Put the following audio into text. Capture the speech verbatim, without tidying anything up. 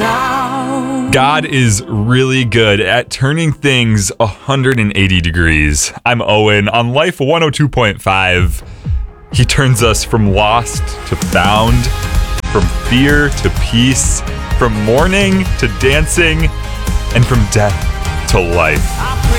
now. God is really good at turning things one hundred eighty degrees. I'm Owen. On Life one oh two point five, he turns us from lost to found, from fear to peace, from mourning to dancing, and from death to life. I pray